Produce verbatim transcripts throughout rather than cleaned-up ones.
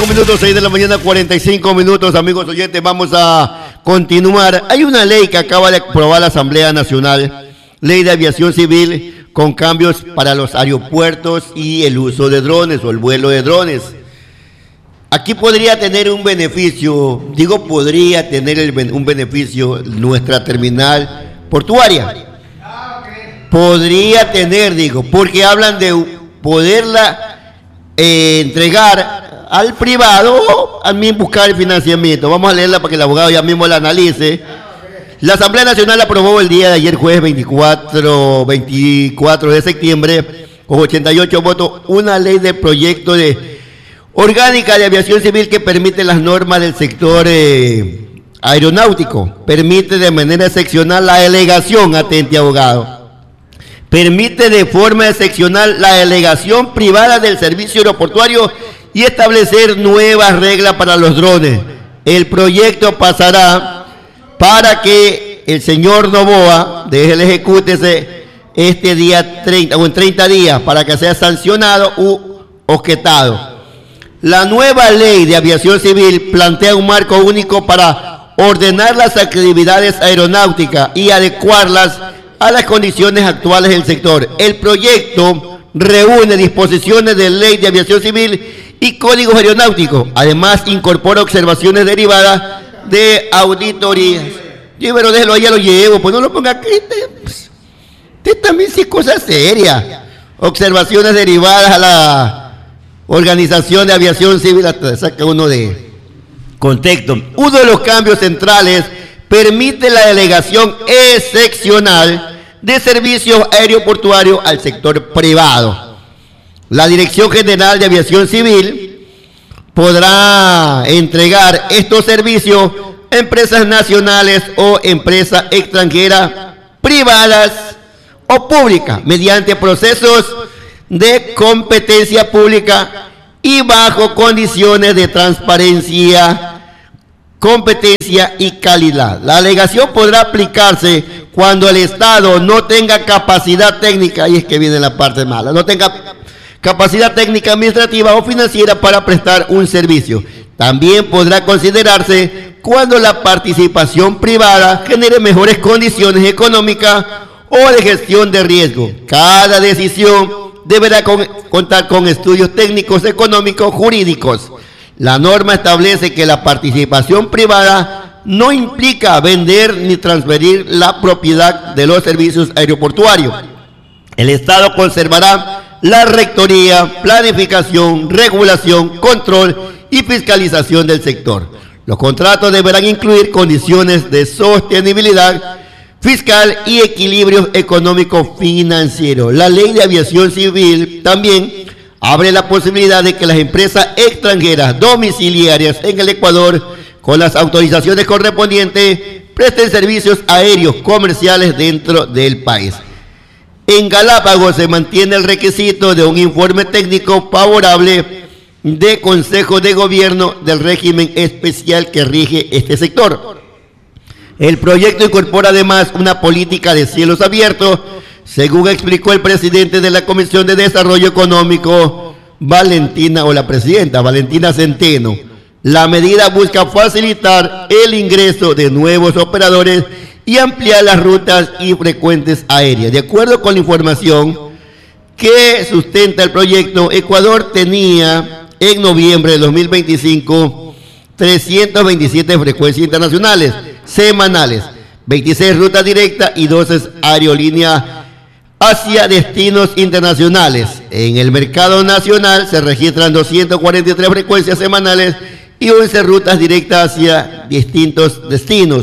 cinco minutos, seis de la mañana, cuarenta y cinco minutos, amigos oyentes, vamos a continuar. Hay una ley que acaba de aprobar la Asamblea Nacional, Ley de Aviación Civil, con cambios para los aeropuertos y el uso de drones o el vuelo de drones. Aquí podría tener un beneficio, digo podría tener el, un beneficio nuestra terminal portuaria. Podría tener, digo, porque hablan de poderla eh, entregar al privado o al mismo buscar el financiamiento. Vamos a leerla para que el abogado ya mismo la analice. La Asamblea Nacional aprobó el día de ayer, jueves veinticuatro de septiembre, con ochenta y ocho votos, una ley de proyecto de orgánica de aviación civil que permite las normas del sector eh, aeronáutico. Permite de manera excepcional la delegación, atente abogado. Permite de forma excepcional la delegación privada del servicio aeroportuario y establecer nuevas reglas para los drones. El proyecto pasará para que el señor Noboa deje el ejecútese este día treinta o en treinta días para que sea sancionado u objetado. La nueva ley de aviación civil plantea un marco único para ordenar las actividades aeronáuticas y adecuarlas a las condiciones actuales del sector. El proyecto reúne disposiciones de ley de aviación civil y códigos aeronáuticos. Además, incorpora observaciones derivadas de auditorías. Sí, pero déjelo, ya lo llevo, pues no lo ponga aquí. Usted, usted también sí es cosa seria. Observaciones derivadas a la Organización de Aviación Civil, hasta saca uno de contexto. Uno de los cambios centrales permite la delegación excepcional de servicios aeroportuarios al sector privado. La Dirección General de Aviación Civil podrá entregar estos servicios a empresas nacionales o empresas extranjeras, privadas o públicas, mediante procesos de competencia pública y bajo condiciones de transparencia, competencia y calidad. La alegación podrá aplicarse cuando el Estado no tenga capacidad técnica, ahí es que viene la parte mala, no tenga capacidad técnica, administrativa o financiera para prestar un servicio. También podrá considerarse cuando la participación privada genere mejores condiciones económicas o de gestión de riesgo. Cada decisión deberá con, contar con estudios técnicos, económicos, jurídicos. La norma establece que la participación privada no implica vender ni transferir la propiedad de los servicios aeroportuarios. El Estado conservará la rectoría, planificación, regulación, control y fiscalización del sector. Los contratos deberán incluir condiciones de sostenibilidad fiscal y equilibrios económicos financieros. La Ley de Aviación Civil también abre la posibilidad de que las empresas extranjeras domiciliarias en el Ecuador, con las autorizaciones correspondientes, presten servicios aéreos comerciales dentro del país. En Galápagos se mantiene el requisito de un informe técnico favorable de Consejo de Gobierno del régimen especial que rige este sector. El proyecto incorpora además una política de cielos abiertos, según explicó el presidente de la Comisión de Desarrollo Económico, Valentina, o la presidenta, Valentina Centeno. La medida busca facilitar el ingreso de nuevos operadores y ampliar las rutas y frecuentes aéreas. De acuerdo con la información que sustenta el proyecto, Ecuador tenía en noviembre de dos mil veinticinco trescientas veintisiete frecuencias internacionales semanales, veintiséis rutas directas y doce aerolíneas hacia destinos internacionales. En el mercado nacional se registran doscientas cuarenta y tres frecuencias semanales y once rutas directas hacia distintos destinos.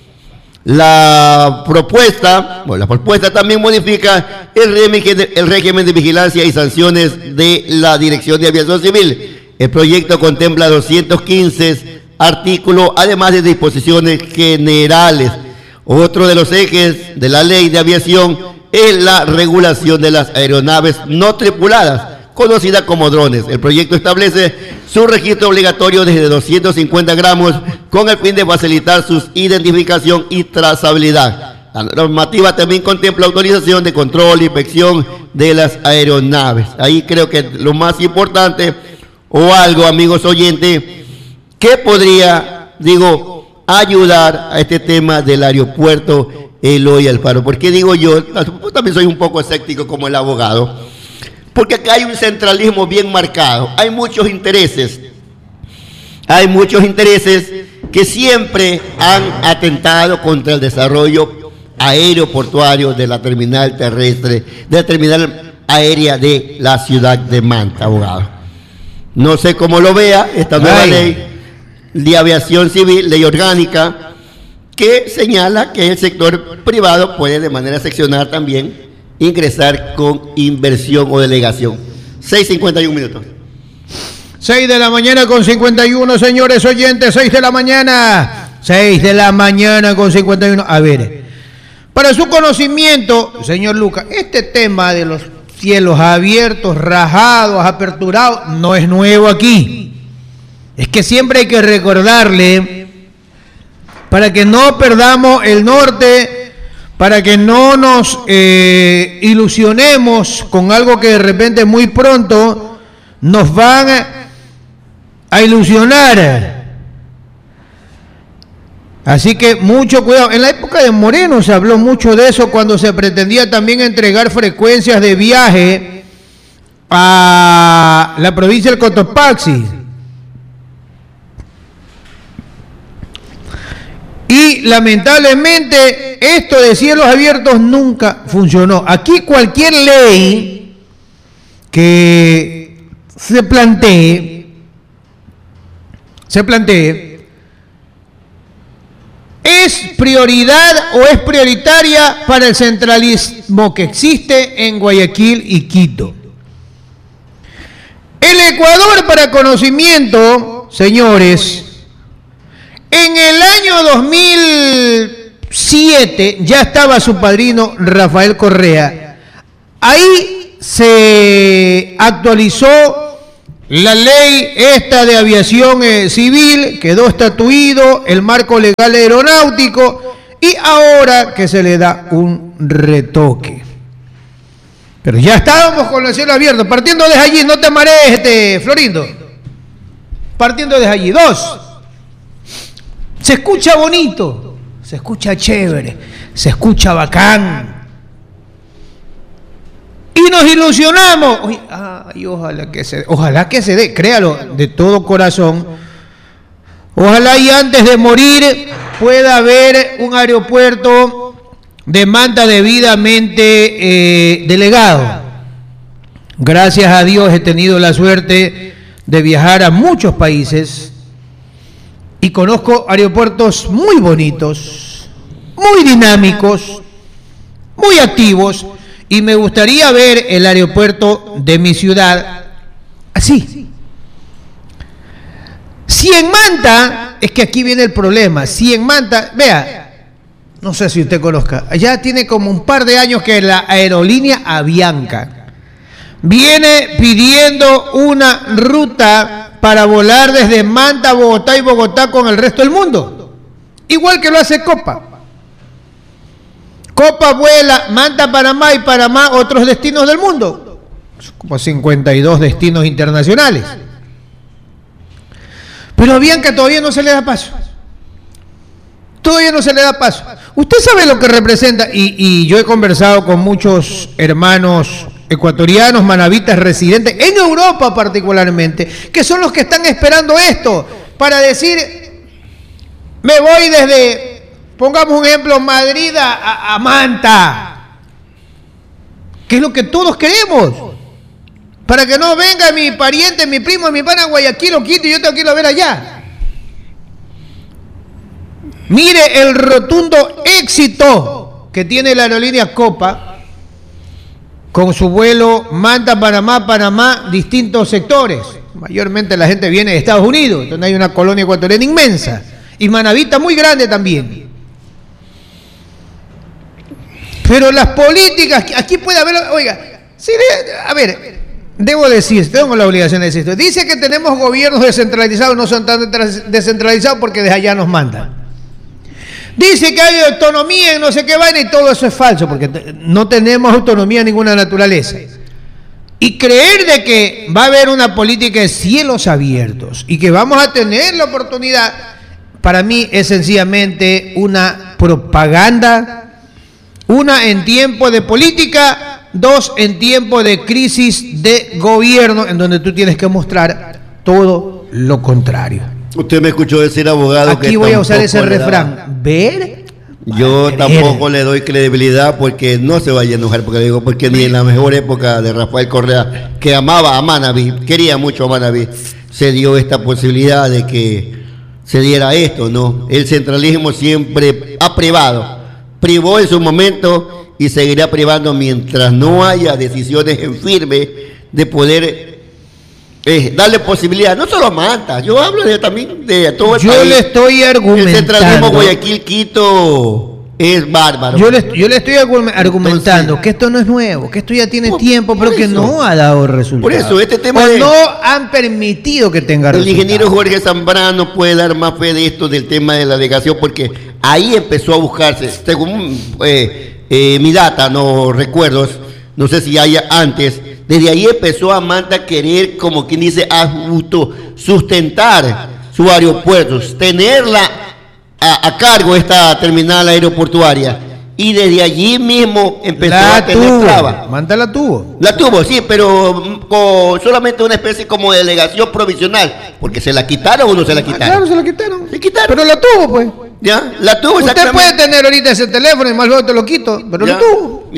La propuesta, bueno, la propuesta también modifica el régimen, de, el régimen de vigilancia y sanciones de la Dirección de Aviación Civil. El proyecto contempla doscientos quince artículos, además de disposiciones generales. Otro de los ejes de la Ley de Aviación es la regulación de las aeronaves no tripuladas, conocidas como drones. El proyecto establece su registro obligatorio desde doscientos cincuenta gramos con el fin de facilitar su identificación y trazabilidad. La normativa también contempla autorización de control e inspección de las aeronaves. Ahí creo que lo más importante, o algo, amigos oyentes, que podría, digo, ayudar a este tema del aeropuerto Eloy Alfaro. ¿Por qué digo yo? Yo también soy un poco escéptico como el abogado, porque acá hay un centralismo bien marcado, hay muchos intereses, hay muchos intereses que siempre han atentado contra el desarrollo aeroportuario de la terminal terrestre, de la terminal aérea de la ciudad de Manta, abogado. No sé cómo lo vea esta nueva Ay. ley de aviación civil, ley orgánica, que señala que el sector privado puede de manera seccional también ingresar con inversión o delegación. seis cincuenta y uno minutos. seis de la mañana con cincuenta y uno, señores oyentes, seis de la mañana. seis de la mañana con cincuenta y uno. A ver, para su conocimiento, señor Lucas, este tema de los cielos abiertos, rajados, aperturados, no es nuevo aquí. Es que siempre hay que recordarle, para que no perdamos el norte, para que no nos eh, ilusionemos con algo que de repente muy pronto nos van a, a ilusionar. Así que mucho cuidado. En la época de Moreno se habló mucho de eso, cuando se pretendía también entregar frecuencias de viaje a la provincia del Cotopaxi. Y lamentablemente esto de cielos abiertos nunca funcionó. Aquí cualquier ley que se plantee, se plantee, es prioridad o es prioritaria para el centralismo que existe en Guayaquil y Quito. El Ecuador, para conocimiento, señores, en el año dos mil siete ya estaba su padrino Rafael Correa. Ahí se actualizó la ley esta de aviación eh, civil, quedó estatuido el marco legal aeronáutico y ahora que se le da un retoque. Pero ya estábamos con el cielo abierto, partiendo desde allí, no te marees, este, Florindo. Partiendo desde allí. Dos, se escucha bonito, se escucha chévere, se escucha bacán. Y nos ilusionamos. Uy, ay, ojalá que se dé, ojalá que se dé, créalo, de todo corazón. Ojalá y antes de morir pueda haber un aeropuerto de Manta debidamente eh, delegado. Gracias a Dios he tenido la suerte de viajar a muchos países y conozco aeropuertos muy bonitos, muy dinámicos, muy activos. Y me gustaría ver el aeropuerto de mi ciudad así. Si en Manta, es que aquí viene el problema, si en Manta, vea, no sé si usted conozca, ya tiene como un par de años que la aerolínea Avianca viene pidiendo una ruta para volar desde Manta, Bogotá y Bogotá con el resto del mundo, igual que lo hace Copa. Copa vuela Manta, Panamá y Panamá otros destinos del mundo, como cincuenta y dos destinos internacionales. Pero a Avianca todavía no se le da paso. Todavía no se le da paso. Usted sabe lo que representa, y, y yo he conversado con muchos hermanos ecuatorianos, manavitas residentes, en Europa particularmente, que son los que están esperando esto, para decir, me voy desde... Pongamos un ejemplo, Madrid a, a Manta, que es lo que todos queremos, para que no venga mi pariente, mi primo, mi pana Guayaquil o Quito y yo tengo que ir a ver allá. Mire el rotundo éxito que tiene la aerolínea Copa con su vuelo Manta, Panamá, Panamá, distintos sectores. Mayormente la gente viene de Estados Unidos, donde hay una colonia ecuatoriana inmensa, y Manavita muy grande también. Pero las políticas, aquí puede haber, oiga, sí, a ver, debo decir, tengo la obligación de decir esto. Dice que tenemos gobiernos descentralizados, no son tan descentralizados porque desde allá nos mandan. Dice que hay autonomía en no sé qué vaina y todo eso es falso, porque no tenemos autonomía de ninguna naturaleza. y creer de que va a haber una política de cielos abiertos y que vamos a tener la oportunidad, para mí es sencillamente una propaganda, una en tiempo de política, dos en tiempo de crisis de gobierno, en donde tú tienes que mostrar todo lo contrario. Usted me escuchó decir, abogado, aquí que voy a usar ese tampoco le refrán, da- ver. Yo para tampoco creer. le doy credibilidad, porque no se vaya a enojar, porque le digo, porque ni en la mejor época de Rafael Correa, que amaba a Manaví, quería mucho a Manaví, se dio esta posibilidad de que se diera esto, ¿no? El centralismo siempre ha privado, privó en su momento y seguirá privando mientras no haya decisiones en firme de poder eh, darle posibilidad, no solo a Manta, yo hablo de, también de todo el Yo país. le estoy El centralismo argumentando. Guayaquil, Quito es bárbaro. Yo le, yo le estoy argum- argumentando Entonces, que esto no es nuevo, que esto ya tiene por- tiempo, por pero que eso. no ha dado resultados. Por eso, este tema o de- no han permitido que tenga El resultados. ingeniero Jorge Zambrano puede dar más fe de esto del tema de la delegación, porque ahí empezó a buscarse, según eh, eh, mi data, no recuerdo, no sé si haya antes, desde ahí empezó a Manta a querer, como quien dice, auto sustentar su aeropuerto, tenerla a, a cargo esta terminal aeroportuaria, y desde allí mismo empezó La a tener tuvo, trabas. Manta la tuvo. La tuvo, sí, pero mm, con solamente una especie como de delegación provisional, porque se la quitaron o no se la Ah, quitaron. claro, se la quitaron. Se quitaron. Pero la tuvo, pues. ¿Ya? La tuvo Usted exactamente. puede tener ahorita ese teléfono y más luego te lo quito, pero ¿Ya? lo tuvo.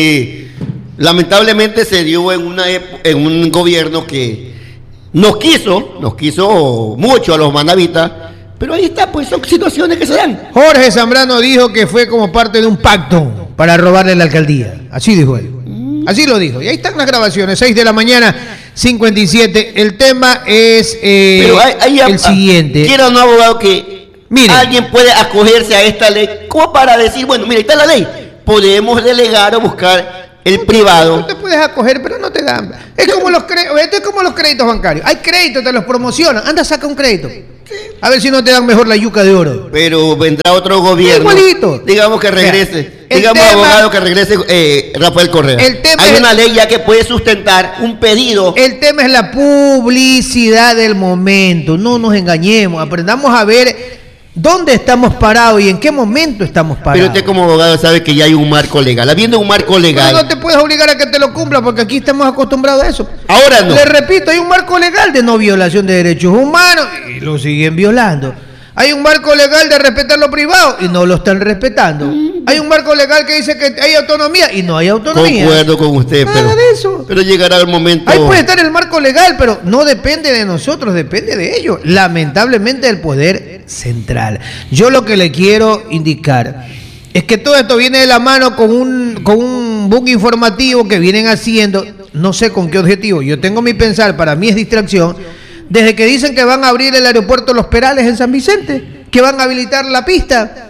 Y lamentablemente se dio en una ep- en un gobierno que nos quiso, nos quiso mucho a los manavitas, pero ahí está, pues son situaciones que se dan. Jorge Zambrano dijo que fue como parte de un pacto para robarle la alcaldía. Así dijo él. Así lo dijo. Y ahí están las grabaciones, seis de la mañana, cincuenta y siete. El tema es eh, Pero hay, hay- el siguiente. Quiero un abogado que Mire. alguien puede acogerse a esta ley como para decir, bueno, mira, ahí está la ley. Podemos delegar o buscar el Tú privado. te puedes acoger, pero no te dan. Es como los créditos, esto es como los créditos bancarios. Hay créditos, te los promocionan. Anda, saca un crédito. A ver si no te dan mejor la yuca de oro. Pero vendrá otro gobierno. Igualito. Digamos que O sea, regrese. el digamos, tema- abogado, que regrese eh, Rafael Correa. El tema Hay es- una ley ya que puede sustentar un pedido. El tema es la publicidad del momento. No nos engañemos. Aprendamos a ver dónde estamos parados y en qué momento estamos parados. Pero usted como abogado sabe que ya hay un marco legal. Habiendo un marco Pero legal. no te puedes obligar a que te lo cumpla porque aquí estamos acostumbrados a eso. Ahora no. Le repito, hay un marco legal de no violación de derechos humanos y lo siguen violando. Hay un marco legal de respetar lo privado y no lo están respetando. Hay un marco legal que dice que hay autonomía y no hay autonomía. Concuerdo con usted, Nada pero, de eso. pero llegará el momento. Ahí puede estar el marco legal, pero no depende de nosotros, depende de ellos. Lamentablemente del poder central. Yo lo que le quiero indicar es que todo esto viene de la mano con un, con un boom informativo que vienen haciendo, no sé con qué objetivo. Yo tengo mi pensar, para mí es distracción, desde que dicen que van a abrir el aeropuerto Los Perales en San Vicente, que van a habilitar la pista.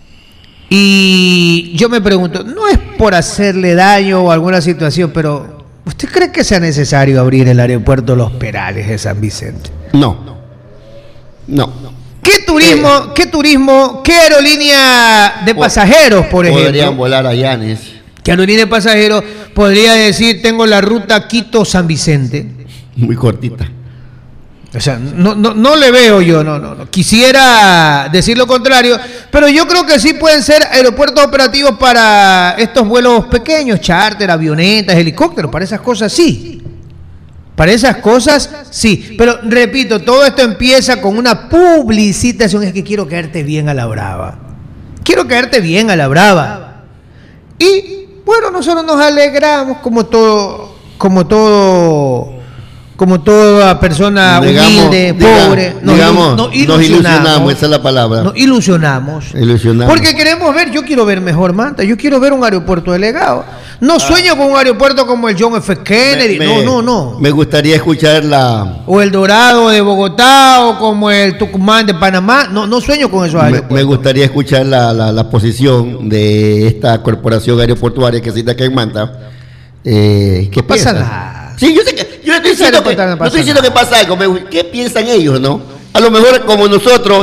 Y yo me pregunto, no es por hacerle daño o alguna situación, pero ¿usted cree que sea necesario abrir el aeropuerto Los Perales de San Vicente? No. No. ¿Qué turismo, qué turismo, qué aerolínea de pasajeros, por Podrían ejemplo? volar a Llanes. ¿Qué aerolínea de pasajeros podría decir tengo la ruta Quito-San Vicente? Muy cortita. O sea, no, no, no le veo yo, no, no, no. Quisiera decir lo contrario, pero yo creo que sí pueden ser aeropuertos operativos para estos vuelos pequeños, charter, avionetas, helicópteros, para esas cosas sí. Para esas cosas sí. Pero repito, todo esto empieza con una publicitación, es que quiero caerte bien a la brava. Quiero caerte bien a la brava. Y bueno, nosotros nos alegramos como todo, como todo... como toda persona Digamos, humilde, diga- pobre, nos, digamos, nos nos ilusionamos, ilusionamos, esa es la palabra. Nos ilusionamos. Ilusionamos. Porque queremos ver, yo quiero ver mejor Manta, yo quiero ver un aeropuerto delegado. No sueño con un aeropuerto como el John F. Kennedy, Me- no, me- no, no. Me gustaría escuchar la. O el Dorado de Bogotá, o como el Tucumán de Panamá, no, no sueño con esos Me, aeropuertos. me gustaría escuchar la, la, la posición de esta corporación aeroportuaria que existe acá en Manta. Eh, ¿Qué No pasa piensan? nada. Sí, yo sé que. Yo no estoy Ese diciendo que, aeropuerto no no pasa estoy diciendo nada. que pasa algo. me- ¿Qué piensan ellos, no? A lo mejor, como nosotros,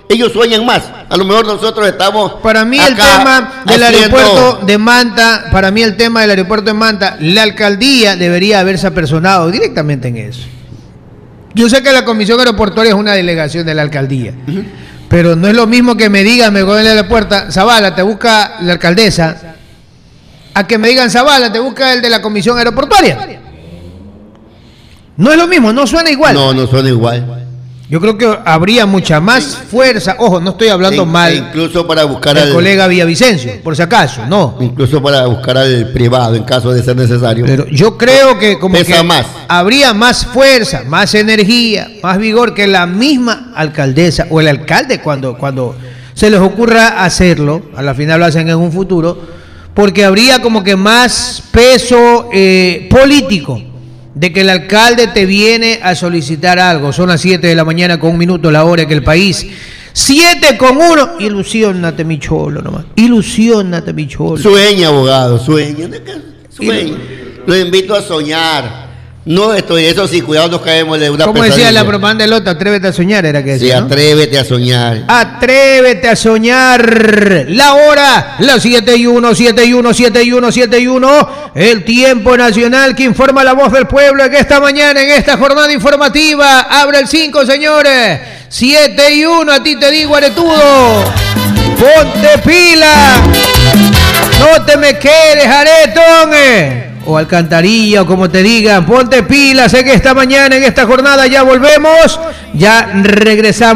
ellos sueñan más. A lo mejor nosotros estamos Para mí el tema del haciendo... aeropuerto de Manta, para mí el tema del aeropuerto de Manta, la alcaldía debería haberse apersonado directamente en eso. Yo sé que la comisión aeroportuaria es una delegación de la alcaldía, uh-huh. pero no es lo mismo que me digan, me voy a la puerta, Zavala, te busca la alcaldesa, a que me digan, Zavala, te busca el de la comisión aeroportuaria. No es lo mismo, no suena igual. No, no suena igual. Yo creo que habría mucha más fuerza. Ojo, no estoy hablando e, mal. E incluso para buscar al al colega Villavicencio, por si acaso, no. Incluso para buscar al privado en caso de ser necesario. Pero yo creo que como pesa que más. Habría más fuerza, más energía, más vigor que la misma alcaldesa o el alcalde cuando, cuando se les ocurra hacerlo. A la final lo hacen en un futuro, porque habría como que más peso eh, político. De que el alcalde te viene a solicitar algo. Son las siete de la mañana con un minuto la hora que el país. siete con uno. Ilusiónate, mi cholo, nomás. Ilusiónate, mi cholo. Sueña, abogado, sueña. Sueña. Lo invito a soñar. No estoy, eso sí, cuidado, nos caemos de una Como pesadilla. decía la propaganda del otro, atrévete a soñar, era que decía, sí, ¿no? atrévete a soñar. Atrévete a soñar. La hora, la siete y uno, siete y uno, siete y uno, siete y uno. El tiempo nacional que informa la voz del pueblo en esta mañana, en esta jornada informativa. Abre el cinco, señores. siete y uno, a ti te digo, aretudo. Ponte pila. No te me quedes, aretón. O alcantarilla, o como te digan, ponte pilas en esta mañana, en esta jornada, ya volvemos, ya regresamos.